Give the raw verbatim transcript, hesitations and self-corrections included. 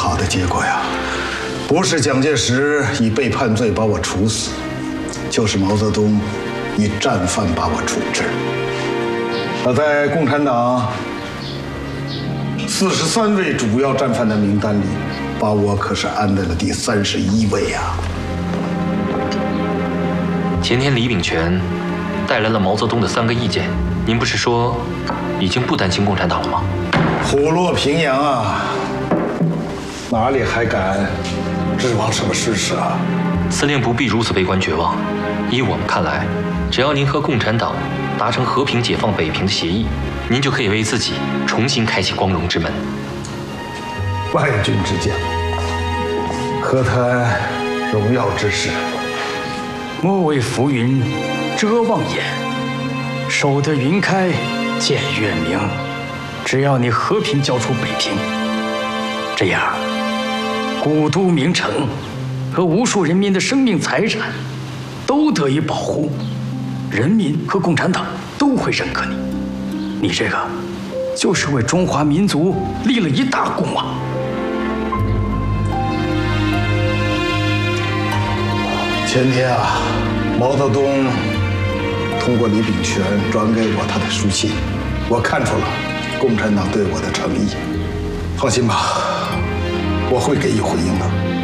好的结果呀！不是蒋介石以背叛罪把我处死，就是毛泽东以战犯把我处置。而在共产党四十三位主要战犯的名单里，把我可是安在了第三十一位啊！ 前天李秉权带来了毛泽东的三个意见，您不是说已经不担心共产党了吗？ 虎落平阳啊，哪里还敢指望什么事实啊？ 司令不必如此悲观绝望。依我们看来，只要您和共产党达成和平解放北平的协议，您就可以为自己重新开启光荣之门。 万军之将，何谈荣耀之事？ 莫为浮云遮望眼，守得云开见月明。只要你和平交出北平，这样古都名城和无数人民的生命财产都得以保护，人民和共产党都会认可你。你这个就是为中华民族立了一大功啊！ 前天啊，毛泽东通过李秉权转给我他的书信，我看出了共产党对我的诚意。放心吧，我会给予回应的。